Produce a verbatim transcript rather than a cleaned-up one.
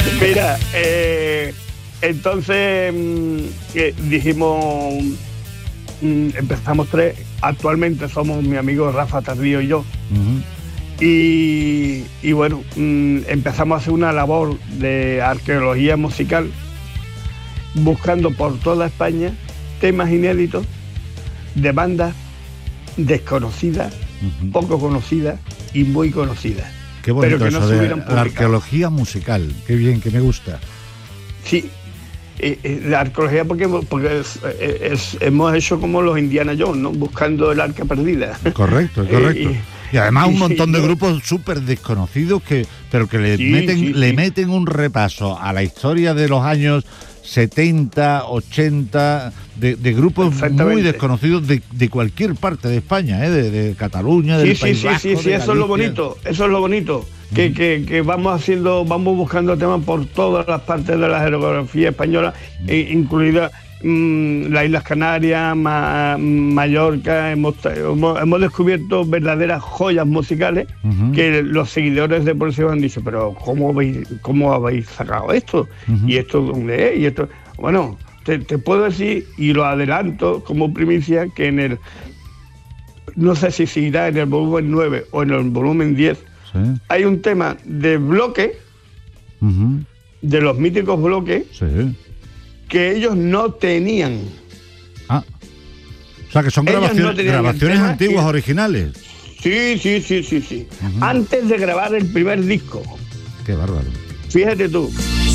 Mira, eh, entonces mm, eh, dijimos, mm, empezamos tres, actualmente somos mi amigo Rafa Tardío y yo, Uh-huh. y, y bueno, mm, empezamos a hacer una labor de arqueología musical, buscando por toda España temas inéditos de bandas desconocidas, Uh-huh. poco conocidas y muy conocidas. Qué bonito pero que eso no se de hubieran la publicado. arqueología musical. Qué bien, que me gusta. Sí, eh, eh, la arqueología porque, porque es, es, hemos hecho como los Indiana Jones, ¿no? Buscando el arca perdida. Correcto, correcto. Eh, Y además un y- montón de yo- grupos súper desconocidos que, pero que le Sí, meten, sí, le sí. meten un repaso a la historia de los años setenta, ochenta, de, de grupos muy Exactamente. desconocidos de, de cualquier parte de España, ¿eh? de, de Cataluña, Sí, del sí, País sí, Vasco, sí, sí, de eso es lo Galicia. bonito, eso es lo bonito, que, que, que vamos haciendo, vamos buscando temas por todas las partes de la geografía española, eh, incluida mm, las Islas Canarias, Ma- Mallorca, hemos, hemos, hemos descubierto verdaderas joyas musicales Ujú. que los seguidores de Por han dicho, pero ¿cómo habéis, cómo habéis sacado esto? Ujú. ¿Y esto dónde es? Y esto, bueno, te, te puedo decir, y lo adelanto como primicia, que en el no sé si se irá en el volumen nueve o en el volumen diez, Sí. hay un tema de bloque, Ujú. de los míticos bloques, Sí. que ellos no tenían. Ah. O sea, que son Ellos grabaciones, no tenían el grabaciones tema antiguas, y- originales. Sí, sí, sí, sí, sí. Ujú. Antes de grabar el primer disco. Qué bárbaro. Fíjate tú.